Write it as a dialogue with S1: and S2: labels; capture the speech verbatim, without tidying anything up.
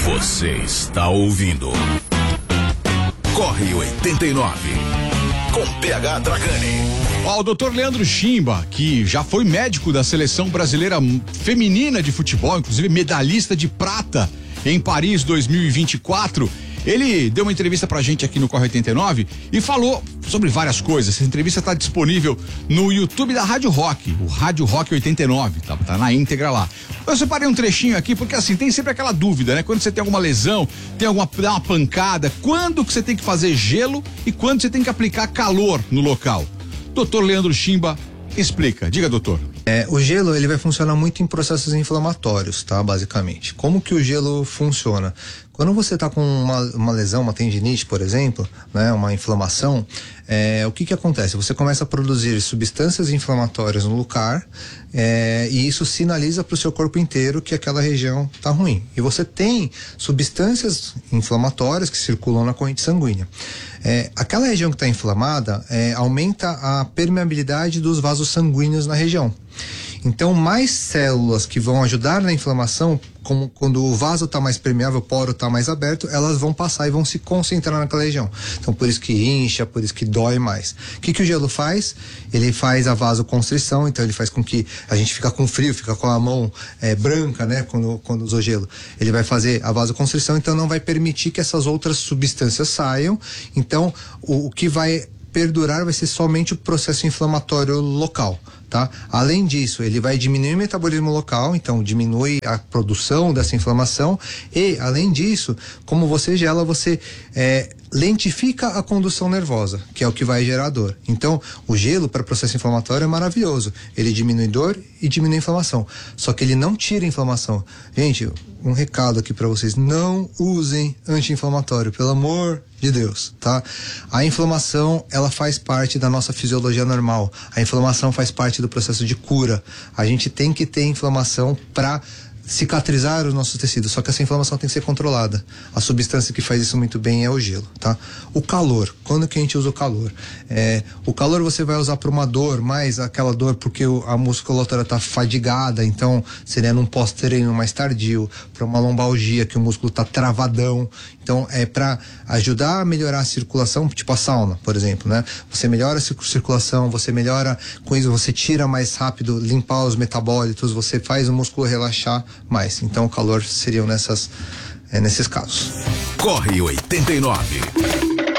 S1: Você está ouvindo Corre oitenta e nove com P H Dragani.
S2: Ó, o doutor Leandro Chimba, que já foi médico da seleção brasileira feminina de futebol, inclusive medalhista de prata em Paris dois mil e vinte e quatro. Ele deu uma entrevista pra gente aqui no Corre oitenta e nove e falou sobre várias coisas. Essa entrevista tá disponível no YouTube da Rádio Rock, o Rádio Rock oitenta e nove, tá, tá na íntegra lá. Eu separei um trechinho aqui porque assim, tem sempre aquela dúvida, né? Quando você tem alguma lesão, tem alguma dá uma pancada, quando que você tem que fazer gelo e quando você tem que aplicar calor no local? Doutor Leandro Chimba explica. Diga, doutor.
S3: É, o gelo, ele vai funcionar muito em processos inflamatórios, tá? Basicamente. Como que o gelo funciona? Quando você está com uma, uma lesão, uma tendinite, por exemplo, né, uma inflamação, é, o que que acontece? Você começa a produzir substâncias inflamatórias no lugar, é, e isso sinaliza para o seu corpo inteiro que aquela região está ruim. E você tem substâncias inflamatórias que circulam na corrente sanguínea. É, aquela região que está inflamada é, aumenta a permeabilidade dos vasos sanguíneos na região. Então, mais células que vão ajudar na inflamação, como quando o vaso está mais permeável, o poro está mais aberto, elas vão passar e vão se concentrar naquela região. Então, por isso que incha, por isso que dói mais. O que que o gelo faz? Ele faz a vasoconstrição, então ele faz com que a gente fica com frio, fica com a mão é, branca, né, quando, quando usa o gelo. Ele vai fazer a vasoconstrição, então não vai permitir que essas outras substâncias saiam. Então, o, o que vai perdurar vai ser somente o processo inflamatório local, tá? Além disso, ele vai diminuir o metabolismo local, então diminui a produção dessa inflamação e, além disso, como você gela, você é, lentifica a condução nervosa, que é o que vai gerar dor. Então, o gelo para processo inflamatório é maravilhoso. Ele diminui dor e diminui a inflamação. Só que ele não tira a inflamação. Gente, um recado aqui para vocês: não usem anti-inflamatório, pelo amor de Deus, tá? A inflamação, ela faz parte da nossa fisiologia normal. A inflamação faz parte do processo de cura. A gente tem que ter inflamação para cicatrizar os nossos tecidos, só que essa inflamação tem que ser controlada. A substância que faz isso muito bem é o gelo, tá? O calor, quando que a gente usa o calor? É, o calor você vai usar para uma dor, mais aquela dor porque o, a musculatura está fadigada, então seria num pós-treino mais tardio, para uma lombalgia que o músculo está travadão. Então é para ajudar a melhorar a circulação, tipo a sauna, por exemplo, né? Você melhora a circulação, você melhora com isso, você tira mais rápido, limpar os metabólitos, você faz o músculo relaxar mais. Então o calor seriam nessas, é, nesses casos.
S1: Corre oitenta e nove.